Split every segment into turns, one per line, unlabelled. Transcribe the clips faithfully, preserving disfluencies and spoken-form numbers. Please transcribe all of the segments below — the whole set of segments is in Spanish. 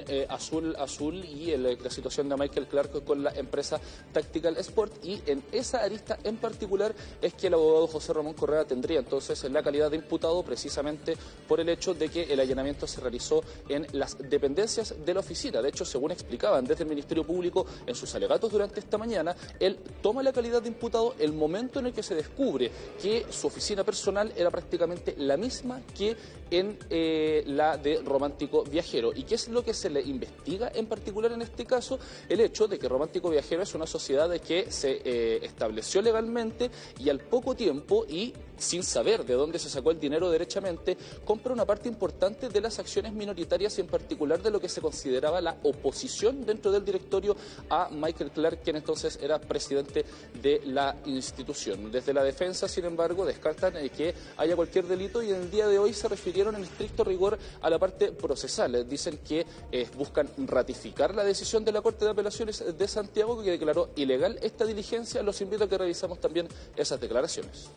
eh, Azul Azul y el, la situación de Michael Clark con la empresa Tactical Sport, y en esa arista en particular es que el abogado José Ramón Correa tendría entonces la calidad de imputado, precisamente por el hecho de que el allanamiento se realizó en las dependencias de la oficina. De hecho, según explicaban desde el Ministerio Público en sus alegatos durante esta mañana, él toma la calidad de imputado el momento en el que se descubre que su oficina personal era prácticamente la misma que en eh, la de Romántico Viajero. ¿Y qué es lo que se le investiga en particular en este caso? El hecho de que Romántico Viajero es una sociedad de que se eh, estableció legalmente y al poco tiempo, y sin saber de dónde se sacó el dinero derechamente, compra una parte importante de las acciones minoritarias y en particular de lo que se consideraba la oposición dentro del directorio a Michael Clark, quien entonces era presidente de la institución. Desde la defensa, sin embargo, descartan que haya cualquier delito y en el día de hoy se refirieron en estricto rigor a la parte procesal. Dicen que eh, buscan ratificar la decisión de la Corte de Apelaciones de Santiago, que declaró ilegal esta diligencia. Los invito a que revisamos también esas declaraciones.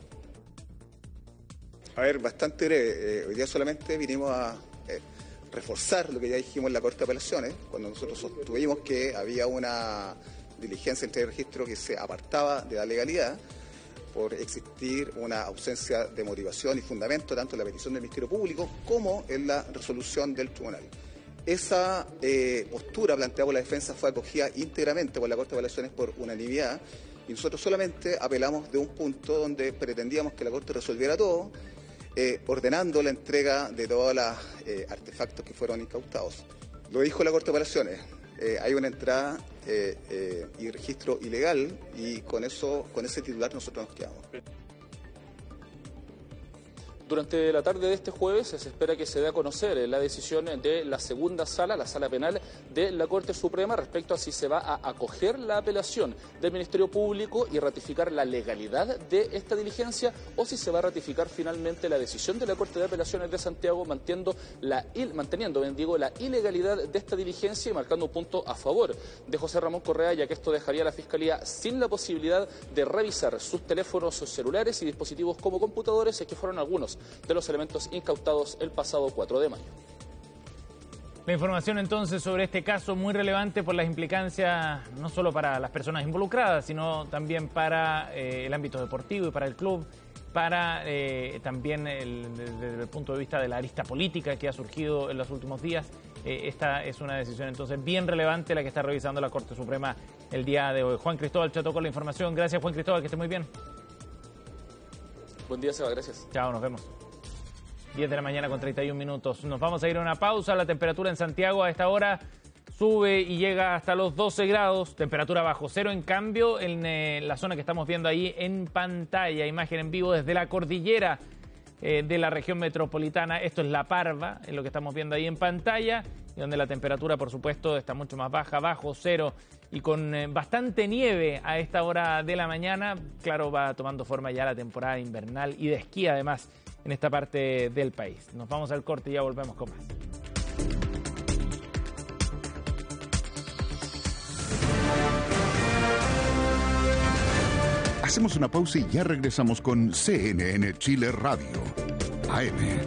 A ver, bastante breve. Eh, hoy día solamente vinimos a eh, reforzar lo que ya dijimos en la Corte de Apelaciones, cuando nosotros sostuvimos que había una diligencia entre el registro que se apartaba de la legalidad por existir una ausencia de motivación y fundamento tanto en la petición del Ministerio Público como en la resolución del tribunal. Esa eh, postura planteada por la defensa fue acogida íntegramente por la Corte de Apelaciones por unanimidad y nosotros solamente apelamos de un punto donde pretendíamos que la Corte resolviera todo, Eh, ordenando la entrega de todos los eh, artefactos que fueron incautados. Lo dijo la Corte de Apelaciones, eh, hay una entrada eh, eh, y registro ilegal y con eso, con ese titular nosotros nos quedamos.
Durante la tarde de este jueves se espera que se dé a conocer la decisión de la segunda sala, la sala penal de la Corte Suprema, respecto a si se va a acoger la apelación del Ministerio Público y ratificar la legalidad de esta diligencia, o si se va a ratificar finalmente la decisión de la Corte de Apelaciones de Santiago manteniendo la, manteniendo, bien digo, la ilegalidad de esta diligencia y marcando un punto a favor de José Ramón Correa, ya que esto dejaría a la Fiscalía sin la posibilidad de revisar sus teléfonos celulares y dispositivos como computadores, que fueron algunos de los elementos incautados el pasado cuatro de mayo.
La información entonces sobre este caso muy relevante por las implicancias no solo para las personas involucradas, sino también para eh, el ámbito deportivo y para el club, para eh, también el, desde el punto de vista de la arista política que ha surgido en los últimos días. Eh, esta es una decisión entonces bien relevante la que está revisando la Corte Suprema el día de hoy. Juan Cristóbal Chato con la información. Gracias, Juan Cristóbal, que esté muy bien.
Buen día, Seba, gracias.
Chao, nos vemos. diez de la mañana con treinta y un minutos. Nos vamos a ir a una pausa. La temperatura en Santiago a esta hora sube y llega hasta los doce grados. Temperatura bajo cero, en cambio, en eh, la zona que estamos viendo ahí en pantalla. Imagen en vivo desde la cordillera eh, de la región metropolitana. Esto es La Parva, es lo que estamos viendo ahí en pantalla. Y donde la temperatura, por supuesto, está mucho más baja, bajo cero. Y con eh, bastante nieve a esta hora de la mañana. Claro, va tomando forma ya la temporada invernal y de esquí, además, en esta parte del país. Nos vamos al corte y ya volvemos con más.
Hacemos una pausa y ya regresamos con C N N Chile Radio, A M.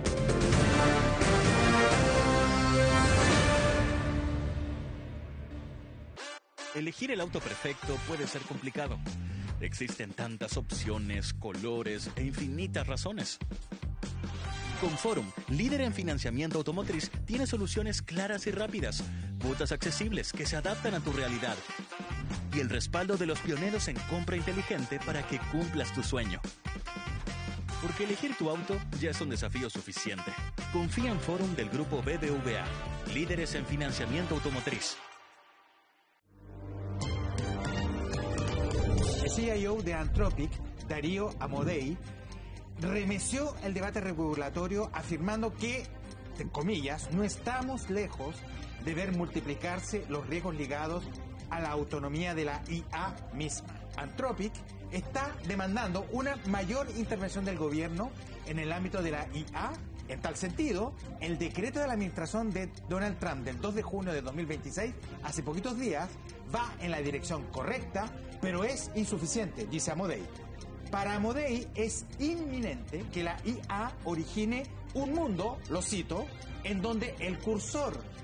Elegir el auto perfecto puede ser complicado. Existen tantas opciones, colores e infinitas razones. Con Forum, líder en financiamiento automotriz, tiene soluciones claras y rápidas, cuotas accesibles que se adaptan a tu realidad y el respaldo de los pioneros en compra inteligente para que cumplas tu sueño. Porque elegir tu auto ya es un desafío suficiente. Confía en Forum del grupo B B V A, líderes en financiamiento automotriz.
El C I O de Anthropic, Darío Amodei, remeció el debate regulatorio afirmando que, en comillas, no estamos lejos de ver multiplicarse los riesgos ligados a la autonomía de la I A misma. Anthropic está demandando una mayor intervención del gobierno en el ámbito de la I A. En tal sentido, el decreto de la administración de Donald Trump del dos de junio de dos mil veintiséis, hace poquitos días, va en la dirección correcta, pero es insuficiente, dice Amodei. Para Amodei es inminente que la I A origine un mundo, lo cito, en donde el cursor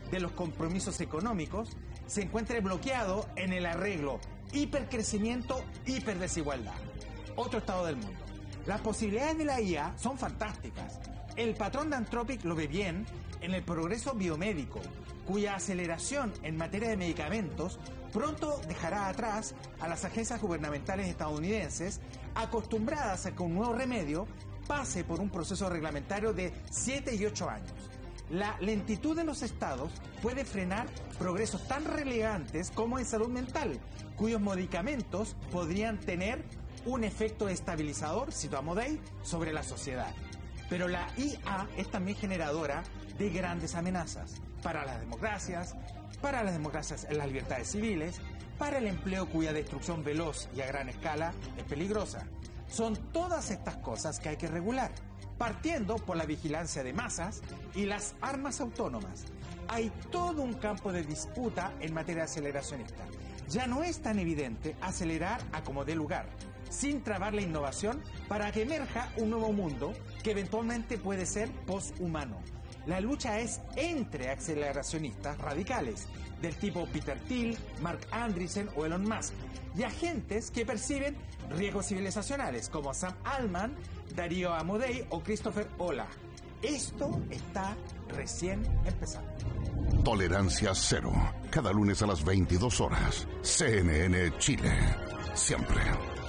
de los compromisos económicos se encuentre bloqueado en el arreglo hipercrecimiento, hiperdesigualdad. Otro estado del mundo. Las posibilidades de la I A son fantásticas. El patrón de Anthropic lo ve bien en el progreso biomédico, cuya aceleración en materia de medicamentos pronto dejará atrás a las agencias gubernamentales estadounidenses acostumbradas a que un nuevo remedio pase por un proceso reglamentario de siete y ocho años. La lentitud de los estados puede frenar progresos tan relevantes como en salud mental, cuyos medicamentos podrían tener un efecto estabilizador, cito a Amodei, sobre la sociedad. Pero la I A es también generadora de grandes amenazas para las democracias, para las democracias en las libertades civiles, para el empleo cuya destrucción veloz y a gran escala es peligrosa. Son todas estas cosas que hay que regular, partiendo por la vigilancia de masas y las armas autónomas. Hay todo un campo de disputa en materia aceleracionista. Ya no es tan evidente acelerar a como dé lugar, sin trabar la innovación para que emerja un nuevo mundo que eventualmente puede ser poshumano. La lucha es entre aceleracionistas radicales, del tipo Peter Thiel, Mark Andreessen o Elon Musk, y agentes que perciben riesgos civilizacionales como Sam Altman, Darío Amodei o Christopher Olah. Esto está recién empezando.
Tolerancia cero. Cada lunes a las veintidós horas. C N N Chile. Siempre.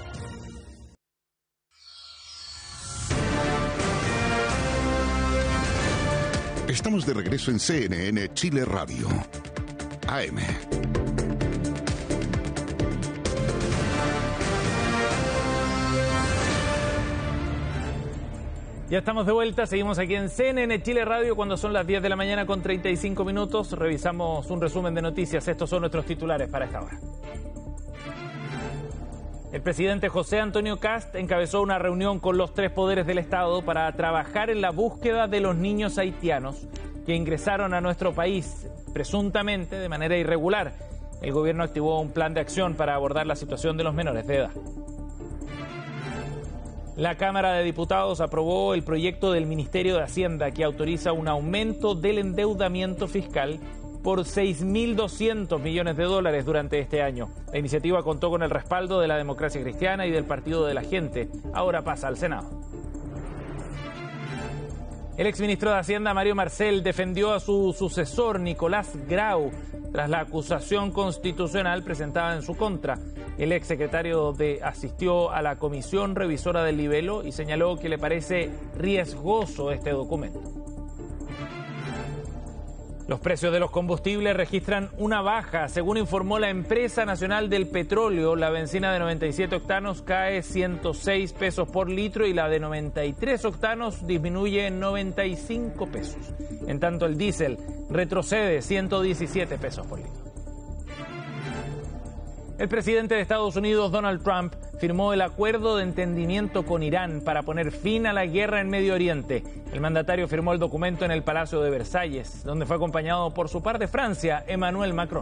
Estamos de regreso en C N N Chile Radio. A M.
Ya estamos de vuelta, seguimos aquí en C N N Chile Radio cuando son las diez de la mañana con treinta y cinco minutos. Revisamos un resumen de noticias. Estos son nuestros titulares para esta hora. El presidente José Antonio Kast encabezó una reunión con los tres poderes del Estado para trabajar en la búsqueda de los niños haitianos que ingresaron a nuestro país presuntamente de manera irregular. El gobierno activó un plan de acción para abordar la situación de los menores de edad. La Cámara de Diputados aprobó el proyecto del Ministerio de Hacienda que autoriza un aumento del endeudamiento fiscal por seis mil doscientos millones de dólares durante este año. La iniciativa contó con el respaldo de la Democracia Cristiana y del Partido de la Gente. Ahora pasa al Senado. El exministro de Hacienda, Mario Marcel, defendió a su sucesor, Nicolás Grau, tras la acusación constitucional presentada en su contra. El exsecretario de asistió a la Comisión Revisora del Libelo y señaló que le parece riesgoso este documento. Los precios de los combustibles registran una baja. Según informó la Empresa Nacional del Petróleo, la bencina de noventa y siete octanos cae ciento seis pesos por litro y la de noventa y tres octanos disminuye noventa y cinco pesos. En tanto, el diésel retrocede ciento diecisiete pesos por litro. El presidente de Estados Unidos, Donald Trump, firmó el acuerdo de entendimiento con Irán para poner fin a la guerra en Medio Oriente. El mandatario firmó el documento en el Palacio de Versalles, donde fue acompañado por su par de Francia, Emmanuel Macron.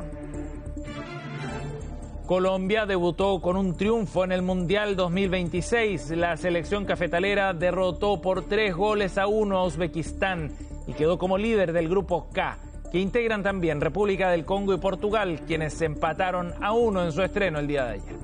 Colombia debutó con un triunfo en el Mundial dos mil veintiséis. La selección cafetalera derrotó por tres goles a uno a Uzbekistán y quedó como líder del grupo K, que integran también República del Congo y Portugal, quienes se empataron a uno en su estreno el día de ayer.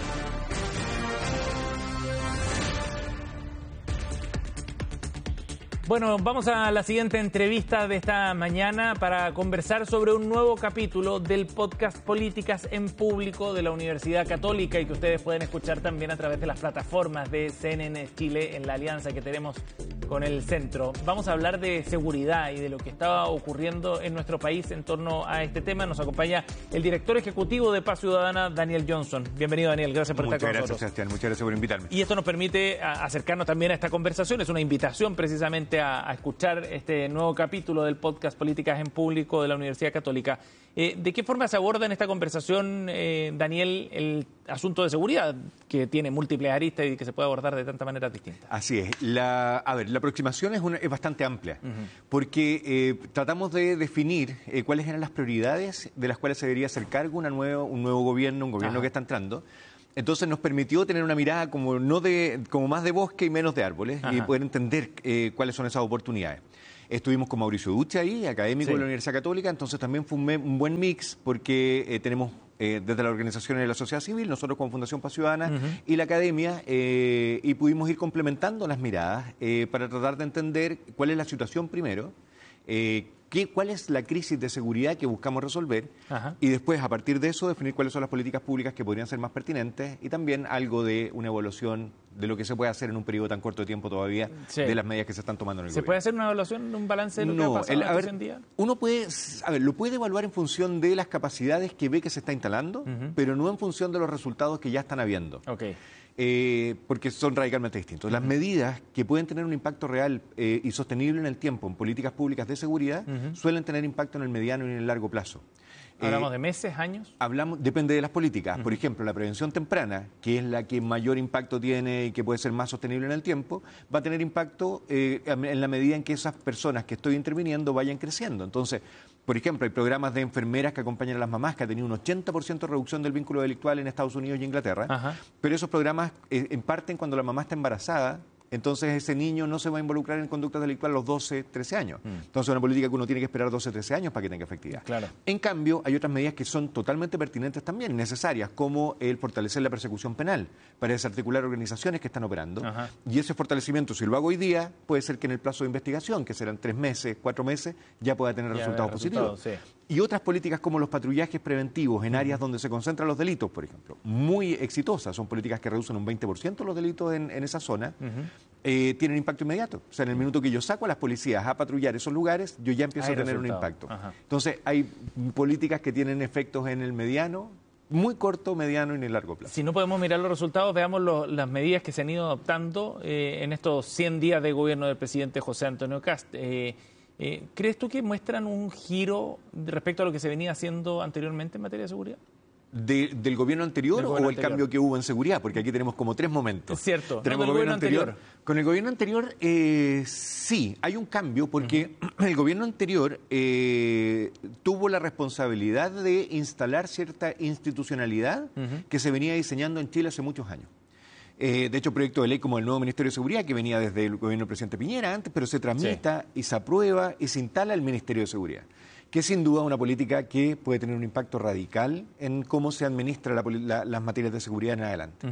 Bueno, vamos a la siguiente entrevista de esta mañana para conversar sobre un nuevo capítulo del podcast Políticas en Público de la Universidad Católica y que ustedes pueden escuchar también a través de las plataformas de C N N Chile en la alianza que tenemos con el centro. Vamos a hablar de seguridad y de lo que estaba ocurriendo en nuestro país en torno a este tema. Nos acompaña el director ejecutivo de Paz Ciudadana, Daniel Johnson. Bienvenido, Daniel. Gracias por
Muchas
estar con
gracias,
nosotros.
Sebastián. Muchas gracias por invitarme.
Y esto nos permite acercarnos también a esta conversación. Es una invitación precisamente a, a escuchar este nuevo capítulo del podcast Políticas en Público de la Universidad Católica. Eh, ¿De qué forma se aborda en esta conversación, eh, Daniel, el asunto de seguridad, que tiene múltiples aristas y que se puede abordar de tantas maneras distintas?
Así es. La, a ver, la aproximación es, una, es bastante amplia, uh-huh. porque eh, tratamos de definir eh, cuáles eran las prioridades de las cuales se debería hacer cargo una nuevo, un nuevo gobierno, un gobierno Ajá. que está entrando. Entonces nos permitió tener una mirada como, no de, como más de bosque y menos de árboles, Ajá. y poder entender eh, cuáles son esas oportunidades. Estuvimos con Mauricio Duche ahí, académico
Sí.
de la Universidad Católica, entonces también fue un, me- un buen mix porque eh, tenemos eh, desde las organizaciones de la sociedad civil, nosotros como Fundación Paz Ciudadana y la academia, eh, y pudimos ir complementando las miradas eh, para tratar de entender cuál es la situación primero, eh, qué, cuál es la crisis de seguridad que buscamos resolver
Ajá.
y después, a partir de eso, definir cuáles son las políticas públicas que podrían ser más pertinentes y también algo de una evaluación de lo que se puede hacer en un periodo tan corto de tiempo todavía
Sí.
de las medidas que se están tomando en el
¿Se
gobierno.
puede hacer una evaluación, un balance de lo que ha pasado
el-
en
a
estos
ver,
cien días?
uno puede, a ver, lo puede evaluar en función de las capacidades que ve que se está instalando, pero no en función de los resultados que ya están habiendo.
Ok.
Eh, porque son radicalmente distintos. Las medidas que pueden tener un impacto real eh, y sostenible en el tiempo en políticas públicas de seguridad suelen tener impacto en el mediano y en el largo plazo.
¿Hablamos
Eh,
de meses, años?
Hablamos, depende de las políticas. Por ejemplo, la prevención temprana, que es la que mayor impacto tiene y que puede ser más sostenible en el tiempo, va a tener impacto eh, en la medida en que esas personas que estoy interviniendo vayan creciendo. Entonces, por ejemplo, hay programas de enfermeras que acompañan a las mamás que ha tenido un ochenta por ciento de reducción del vínculo delictual en Estados Unidos y Inglaterra,
Ajá.
pero esos programas eh, en parten cuando la mamá está embarazada. Entonces ese niño no se va a involucrar en conductas delictuales a los doce, trece años. Entonces es una política que uno tiene que esperar doce, trece años para que tenga efectividad.
Claro.
En cambio, hay otras medidas que son totalmente pertinentes también, necesarias, como el fortalecer la persecución penal para desarticular organizaciones que están operando.
Ajá.
Y ese fortalecimiento, si lo hago hoy día, puede ser que en el plazo de investigación, que serán tres meses, cuatro meses, ya pueda tener
Ya
resultados
vea
positivos.
resultados,
Y otras políticas como los patrullajes preventivos en áreas donde se concentran los delitos, por ejemplo, muy exitosas. Son políticas que reducen un veinte por ciento los delitos en, en esa zona. eh, tienen impacto inmediato. O sea, en el minuto que yo saco a las policías a patrullar esos lugares, yo ya empiezo
Hay
a tener
resultado.
un impacto.
Ajá.
Entonces, hay políticas que tienen efectos en el mediano, muy corto, mediano y en el largo plazo.
Si no podemos mirar los resultados, veamos lo- las medidas que se han ido adoptando eh, en estos cien días de gobierno del presidente José Antonio Kast. Eh, eh, ¿Crees tú que muestran un giro respecto a lo que se venía haciendo anteriormente en materia de seguridad?
De- ¿Del gobierno anterior
Del
o
gobierno
el
anterior.
cambio que hubo en seguridad? Porque aquí tenemos como tres momentos.
Es cierto,
Tenemos
no, del
gobierno
gobierno
anterior.
anterior.
Con el gobierno anterior, eh, sí, hay un cambio porque el gobierno anterior eh, tuvo la responsabilidad de instalar cierta institucionalidad que se venía diseñando en Chile hace muchos años. Eh, de hecho, proyecto de ley como el nuevo Ministerio de Seguridad, que venía desde el gobierno del presidente Piñera antes, pero se tramita y se aprueba y se instala el Ministerio de Seguridad, que es sin duda una política que puede tener un impacto radical en cómo se administra la poli- la- las materias de seguridad en adelante.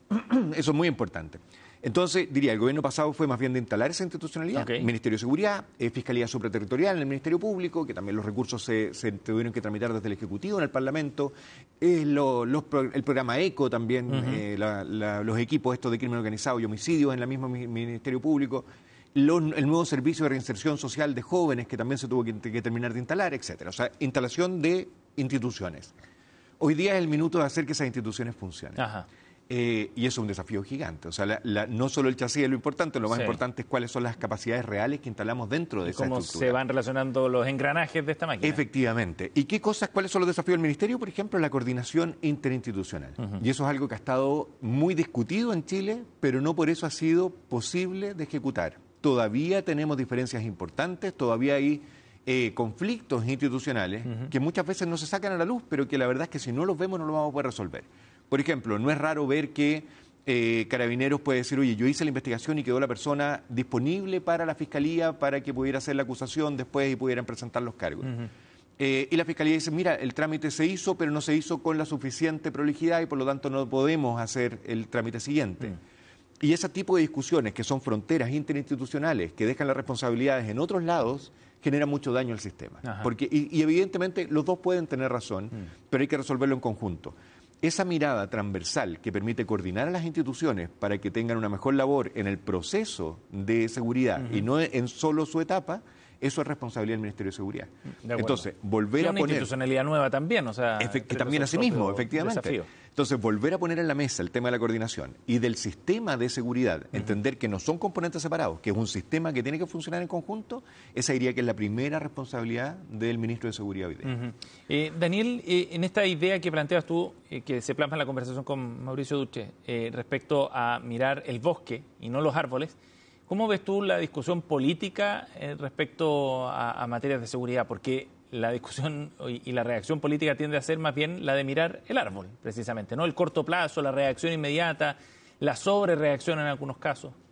Eso es muy importante. Entonces, diría, el gobierno pasado fue más bien de instalar esa institucionalidad,
Ok.
Ministerio de Seguridad, eh, Fiscalía Supraterritorial en el Ministerio Público, que también los recursos se, se tuvieron que tramitar desde el Ejecutivo en el Parlamento, eh, lo- los pro- el programa ECO también, eh, la- la- los equipos estos de crimen organizado y homicidios en el mismo mi- Ministerio Público, los- el nuevo servicio de reinserción social de jóvenes que también se tuvo que, que terminar de instalar, etcétera. O sea, instalación de instituciones. Hoy día es el minuto de hacer que esas instituciones funcionen.
Ajá.
Eh, y eso es un desafío gigante. O sea, la- la- no solo el chasis es lo importante, lo más
Sí.
importante es cuáles son las capacidades reales que instalamos dentro de
Y
esa
cómo
estructura.
se van relacionando los engranajes de esta máquina.
Efectivamente. ¿Y qué cosas, cuáles son los desafíos del Ministerio? Por ejemplo, la coordinación interinstitucional. Y eso es algo que ha estado muy discutido en Chile, pero no por eso ha sido posible de ejecutar. Todavía tenemos diferencias importantes, todavía hay eh, conflictos institucionales que muchas veces no se sacan a la luz, pero que la verdad es que si no los vemos no los vamos a poder resolver. Por ejemplo, no es raro ver que eh, Carabineros puede decir, oye, yo hice la investigación y quedó la persona disponible para la Fiscalía para que pudiera hacer la acusación después y pudieran presentar los cargos. Eh, y la Fiscalía dice, mira, el trámite se hizo, pero no se hizo con la suficiente prolijidad y por lo tanto no podemos hacer el trámite siguiente. Y ese tipo de discusiones, que son fronteras interinstitucionales, que dejan las responsabilidades en otros lados, generan mucho daño al sistema.
Ajá.
Porque, y, y evidentemente los dos pueden tener razón, pero hay que resolverlo en conjunto. Esa mirada transversal que permite coordinar a las instituciones para que tengan una mejor labor en el proceso de seguridad y no en solo su etapa, eso es responsabilidad del Ministerio de Seguridad.
De acuerdo.
Entonces, volver
Sí,
a
una
poner...
institucionalidad nueva también, o sea...
Efect-
creo
también
que
así
es un
mismo,
propio
efectivamente.
desafío.
Entonces, volver a poner en la mesa el tema de la coordinación y del sistema de seguridad, entender que no son componentes separados, que es un sistema que tiene que funcionar en conjunto, esa diría que es la primera responsabilidad del ministro de Seguridad hoy día.
Ujú. Eh, Daniel, eh, en esta idea que planteas tú, eh, que se plasma en la conversación con Mauricio Duche, eh, respecto a mirar el bosque y no los árboles, ¿cómo ves tú la discusión política eh, respecto a, a materias de seguridad? Porque la discusión y, y la reacción política tiende a ser más bien la de mirar el árbol, precisamente, ¿no? El corto plazo, la reacción inmediata, la sobrereacción en algunos casos.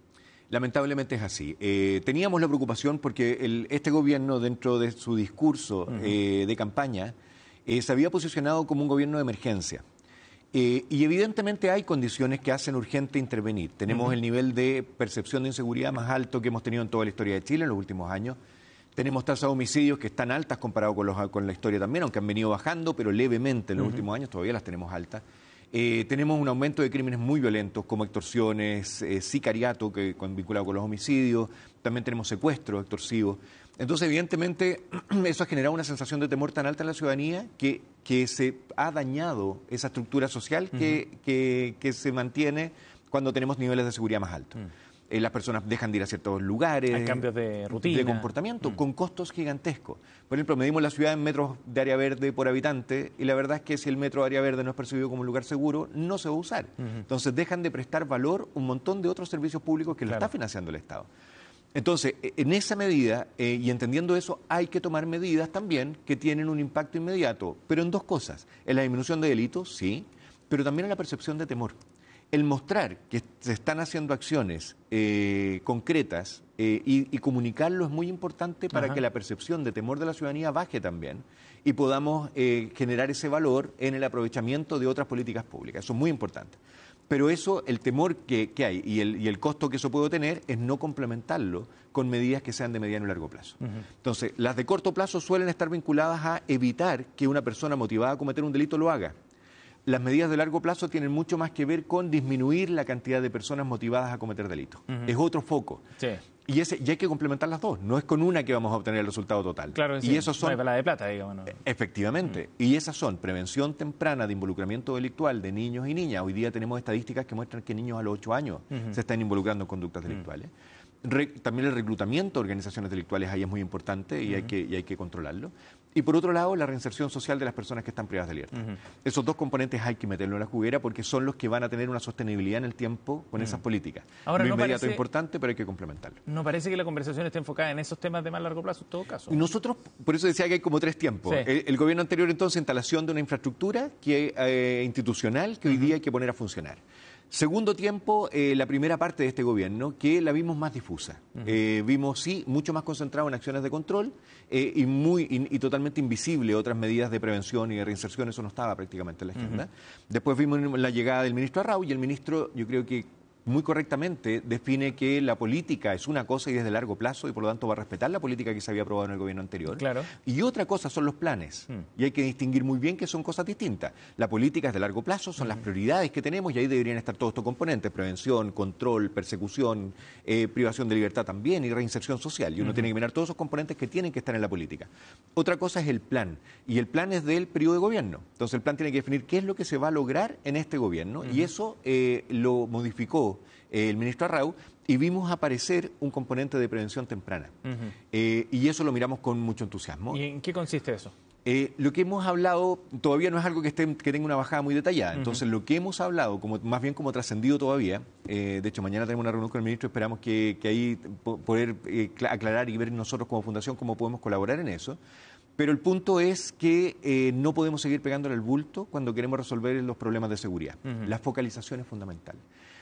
Lamentablemente es así. Eh, teníamos la preocupación porque el, este gobierno, dentro de su discurso uh-huh. eh, de campaña, eh, se había posicionado como un gobierno de emergencia. Eh, y evidentemente hay condiciones que hacen urgente intervenir. Tenemos uh-huh. el nivel de percepción de inseguridad más alto que hemos tenido en toda la historia de Chile en los últimos años. Tenemos tasas de homicidios que están altas comparado con, los, con la historia también, aunque han venido bajando, pero levemente en los uh-huh. últimos años todavía las tenemos altas. Eh, tenemos un aumento de crímenes muy violentos como extorsiones, eh, sicariato que, con, vinculado con los homicidios, también tenemos secuestros extorsivos. Entonces, evidentemente, eso ha generado una sensación de temor tan alta en la ciudadanía que, que se ha dañado esa estructura social que, uh-huh. que, que se mantiene cuando tenemos niveles de seguridad más altos. Uh-huh. Eh, las personas dejan de ir a ciertos lugares.
Hay cambios de rutina.
De comportamiento, mm. con costos gigantescos. Por ejemplo, medimos la ciudad en metros de área verde por habitante y la verdad es que si el metro de área verde no es percibido como un lugar seguro, no se va a usar. Mm-hmm. Entonces dejan de prestar valor un montón de otros servicios públicos que claro. lo está financiando el Estado. Entonces, en esa medida, eh, y entendiendo eso, hay que tomar medidas también que tienen un impacto inmediato, pero en dos cosas. En la disminución de delitos, sí, pero también en la percepción de temor. El mostrar que se están haciendo acciones eh, concretas eh, y, y comunicarlo es muy importante para Ajá. que la percepción de temor de la ciudadanía baje también y podamos eh, generar ese valor en el aprovechamiento de otras políticas públicas. Eso es muy importante. Pero eso, el temor que, que hay y el, y el costo que eso puede tener es no complementarlo con medidas que sean de mediano y largo plazo. Uh-huh. Entonces, las de corto plazo suelen estar vinculadas a evitar que una persona motivada a cometer un delito lo haga. Las medidas de largo plazo tienen mucho más que ver con disminuir la cantidad de personas motivadas a cometer delitos. Uh-huh. Es otro foco. Sí. Y, ese, y hay que complementar las dos. No es con una que vamos a obtener el resultado total.
Claro,
y
sí.
esos son,
no hay bala de plata, digamos. ¿No?
Efectivamente. Uh-huh. Y esas son prevención temprana de involucramiento delictual de niños y niñas. Hoy día tenemos estadísticas que muestran que niños a los ocho años uh-huh. se están involucrando en conductas delictuales. Uh-huh. Re, también el reclutamiento de organizaciones delictuales ahí es muy importante y, uh-huh. hay que, y hay que controlarlo. Y por otro lado, la reinserción social de las personas que están privadas de libertad. Uh-huh. Esos dos componentes hay que meterlo en la juguera porque son los que van a tener una sostenibilidad en el tiempo con uh-huh. esas políticas.
Ahora,
Lo
no
inmediato
parece,
es importante, pero hay que complementarlo.
¿No parece que la conversación esté enfocada en esos temas de más largo plazo en todo caso?
Y nosotros, por eso decía que hay como tres tiempos. Sí. El, el gobierno anterior, entonces, instalación de una infraestructura que, eh, institucional que hoy uh-huh. día hay que poner a funcionar. Segundo tiempo, eh, la primera parte de este gobierno, que la vimos más difusa. Uh-huh. Eh, vimos, sí, mucho más concentrado en acciones de control eh, y, muy, y, y totalmente invisible otras medidas de prevención y de reinserción, eso no estaba prácticamente en la agenda. Uh-huh. Después vimos la llegada del ministro Arrau y el ministro, yo creo que muy correctamente define que la política es una cosa y es de largo plazo y por lo tanto va a respetar la política que se había aprobado en el gobierno anterior.
Claro.
Y otra cosa son los planes. Mm. Y hay que distinguir muy bien que son cosas distintas. La política es de largo plazo, son mm. las prioridades que tenemos y ahí deberían estar todos estos componentes: prevención, control, persecución, eh, privación de libertad también y reinserción social. Y uno mm. tiene que mirar todos esos componentes que tienen que estar en la política. Otra cosa es el plan. Y el plan es del periodo de gobierno. Entonces el plan tiene que definir qué es lo que se va a lograr en este gobierno mm. y eso eh, lo modificó el ministro Arrau, y vimos aparecer un componente de prevención temprana. Uh-huh. Eh, y eso lo miramos con mucho entusiasmo.
¿Y en qué consiste eso?
Eh, lo que hemos hablado todavía no es algo que, esté, que tenga una bajada muy detallada. Uh-huh. Entonces, lo que hemos hablado, como, más bien como trascendido todavía, eh, de hecho, mañana tenemos una reunión con el ministro, esperamos que, que ahí poder eh, aclarar y ver nosotros como fundación cómo podemos colaborar en eso. Pero el punto es que eh, no podemos seguir pegándole el bulto cuando queremos resolver los problemas de seguridad. Uh-huh. La focalización es fundamental.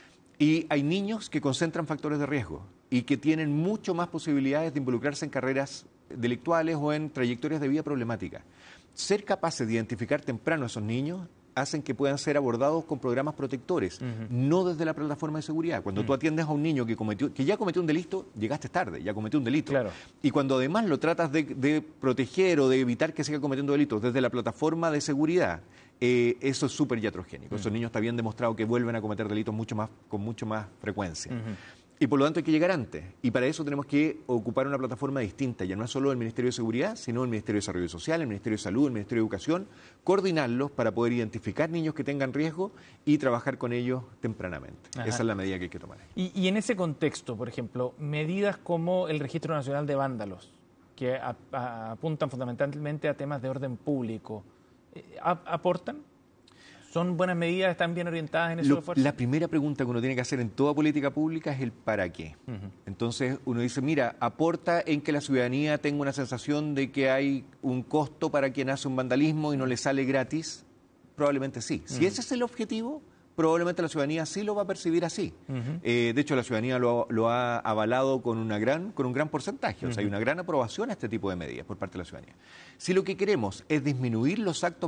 Y hay niños que concentran factores de riesgo y que tienen mucho más posibilidades de involucrarse en carreras delictuales o en trayectorias de vida problemáticas. Ser capaces de identificar temprano a esos niños hacen que puedan ser abordados con programas protectores, uh-huh. no desde la plataforma de seguridad. Cuando uh-huh. tú atiendes a un niño que cometió, que ya cometió un delito, llegaste tarde, ya cometió un delito.
Claro.
Y cuando además lo tratas de, de proteger o de evitar que siga cometiendo delitos desde la plataforma de seguridad, eh, eso es súper iatrogénico. Uh-huh. Esos niños está bien demostrado que vuelven a cometer delitos mucho más, con mucho más frecuencia. Uh-huh. Y por lo tanto hay que llegar antes. Y para eso tenemos que ocupar una plataforma distinta. Ya no es solo el Ministerio de Seguridad, sino el Ministerio de Desarrollo Social, el Ministerio de Salud, el Ministerio de Educación, coordinarlos para poder identificar niños que tengan riesgo y trabajar con ellos tempranamente. Ajá. Esa es la medida que hay que tomar.
Y, y en ese contexto, por ejemplo, medidas como el Registro Nacional de Vándalos, que a, a, apuntan fundamentalmente a temas de orden público, ¿aportan? ¿Son buenas medidas? ¿Están bien orientadas en esos esfuerzos?
La primera pregunta que uno tiene que hacer en toda política pública es el para qué. Uh-huh. Entonces uno dice, mira, ¿aporta en que la ciudadanía tenga una sensación de que hay un costo para quien hace un vandalismo y no le sale gratis? Probablemente sí. Uh-huh. Si ese es el objetivo, probablemente la ciudadanía sí lo va a percibir así. Uh-huh. eh, de hecho, la ciudadanía lo, lo ha avalado con, una gran, con un gran porcentaje. Uh-huh. O sea, hay una gran aprobación a este tipo de medidas por parte de la ciudadanía. Si lo que queremos es disminuir los actos